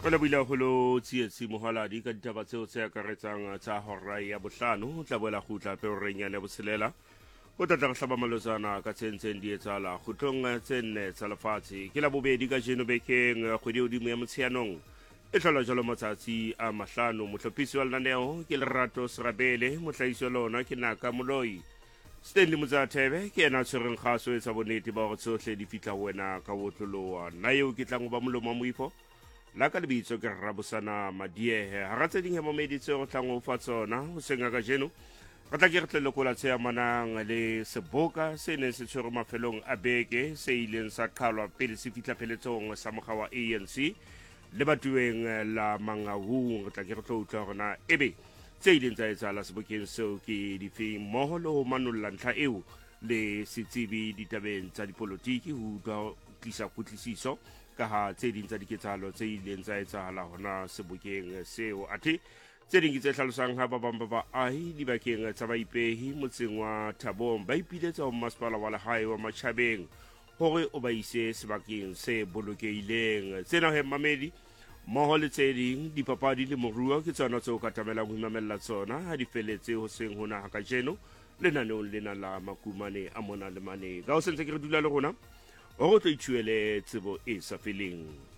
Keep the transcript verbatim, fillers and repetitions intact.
Ola buila holo tsietsi mohaladi ka ditaba tseo tse akaretsang tsa hora ya bohlano tla boela khutla pe renyane boselela o tla tla hlaba malozana ka tsentseng di etsala khutlong tsenne tsa lefatshe ke la bobedi ka jeno bekeng kgwedi hodimo ya motsheanong e tlhola jalo matsatsi a mahlano mohlopisi wa lenaneo ke Lerato Serabele mohlaiso lona ke Naka Moloi Stanley Motsathebe ke ena tshwereng kgaso e tsa bonnete ba gore tsohle di fitla wena ka botloloa nna eo ke tlang ba molomo moifo la ka lebitso ke Rabosana Madiehe ha ratse ding ya momeditse go tlang o fa tsona o senga ka jeno re tla ke re tlele kola tse amanang le seboka se ne se tshwere mafelong a beke se ileng sa qhalwa pele se fitla pheletsong sa mogwa wa A N C le batueng la Mangaung re tla ke re tlo utlwa rona ebe tse ileng tsa etsahala sebokeng seo ke difeng mmoho le ho manolla ntlha eo le setsebi ditabeng tsa dipolotiki ho utlwa tlisa kutlwisiso ka ha tse ding tsa diketsahalo tse ileng tsa etsahala hona sebokeng seo athe tse ding tse hlalosang ha ba bang ba baahi dibakeng tsa baipehi motseng wa Thabong ba ipiletsa ho masepala wa lehae wa Matjhabeng hore o ba ise sebakeng se bolokehileng tsena he mamedi mmoho le tse ding dipapadi le moruo ke tsona tseo ka tamelang ho imamella tsona ha di feletse ho seng hona ha ka jeno lenaneong lena la makumane a mona le mane ka ho sentse ke re dula le rona o go tlo ithuele tsebo e sa feleng